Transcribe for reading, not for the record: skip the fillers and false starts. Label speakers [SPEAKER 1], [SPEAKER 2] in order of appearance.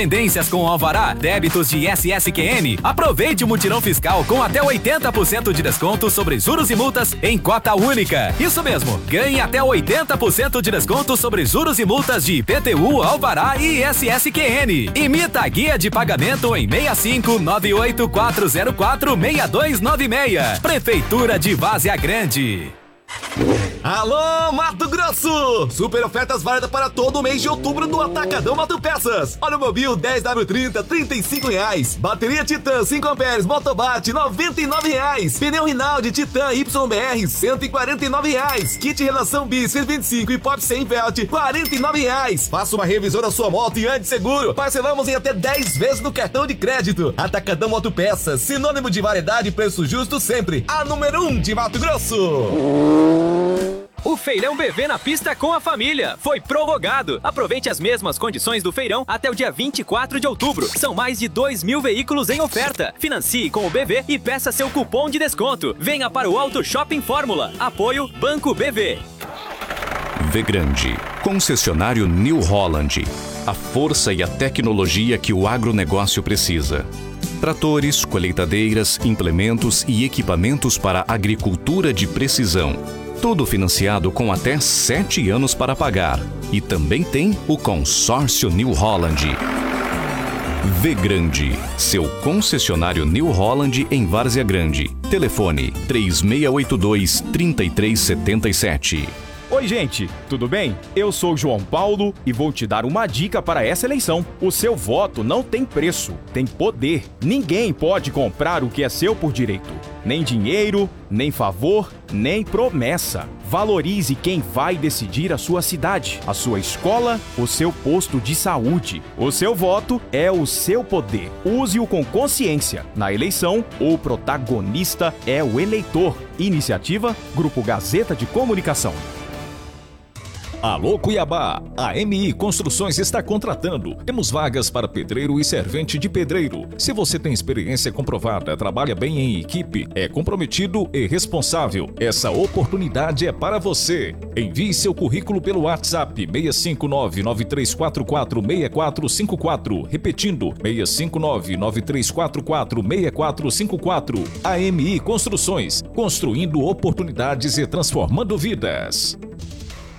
[SPEAKER 1] Tendências com Alvará, débitos de ISSQN. Aproveite o mutirão fiscal com até 80% de desconto sobre juros e multas em cota única. Isso mesmo, ganhe até 80% de desconto sobre juros e multas de IPTU, Alvará e ISSQN. Imita a guia de pagamento em 6598-404-6296. Prefeitura de Várzea Grande.
[SPEAKER 2] Alô, Mato Grosso! Super ofertas válidas para todo o mês de outubro do Atacadão Mato Peças. Olha o Mobil 10W30, R$35. Bateria Titan 5 amperes, Motobat, R$99. Pneu Rinaldi Titan YBR, R$149. Kit Relação Bis 125 e Pop 100 Velt, R$49. Faça uma revisão da sua moto e ande seguro. Parcelamos em até 10 vezes no cartão de crédito. Atacadão Mato Peças, sinônimo de variedade e preço justo sempre. A número 1 de Mato Grosso.
[SPEAKER 3] O Feirão BV na pista com a família foi prorrogado. Aproveite as mesmas condições do feirão até o dia 24 de outubro. São mais de 2.000 veículos em oferta. Financie com o BV e peça seu cupom de desconto. Venha para o Auto Shopping Fórmula. Apoio Banco BV.
[SPEAKER 4] V Grande, concessionário New Holland. A força e a tecnologia que o agronegócio precisa. Tratores, colheitadeiras, implementos e equipamentos para agricultura de precisão. Tudo financiado com até 7 anos para pagar. E também tem o consórcio New Holland. V Grande, seu concessionário New Holland em Várzea Grande. Telefone 3682-3377.
[SPEAKER 5] Oi, gente, tudo bem? Eu sou João Paulo e vou te dar uma dica para essa eleição. O seu voto não tem preço, tem poder. Ninguém pode comprar o que é seu por direito. Nem dinheiro, nem favor, nem promessa. Valorize quem vai decidir a sua cidade, a sua escola, o seu posto de saúde. O seu voto é o seu poder. Use-o com consciência. Na eleição, o protagonista é o eleitor. Iniciativa Grupo Gazeta de Comunicação.
[SPEAKER 6] Alô Cuiabá, a MI Construções está contratando. Temos vagas para pedreiro e servente de pedreiro. Se você tem experiência comprovada, trabalha bem em equipe, é comprometido e responsável, essa oportunidade é para você. Envie seu currículo pelo WhatsApp 659-9344-6454. Repetindo, 659-9344-6454. A MI Construções, construindo oportunidades e transformando vidas.